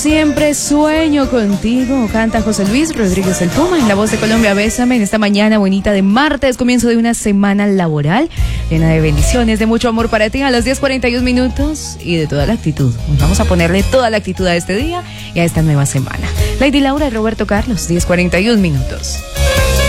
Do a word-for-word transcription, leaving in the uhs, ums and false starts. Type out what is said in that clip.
siempre sueño contigo, canta José Luis Rodríguez el Puma en la voz de Colombia. Bésame en esta mañana bonita de martes, comienzo de una semana laboral llena de bendiciones, de mucho amor para ti a las diez cuarenta y un minutos y de toda la actitud. Vamos a ponerle toda la actitud a este día y a esta nueva semana. Lady Laura y Roberto Carlos, diez cuarenta y un minutos.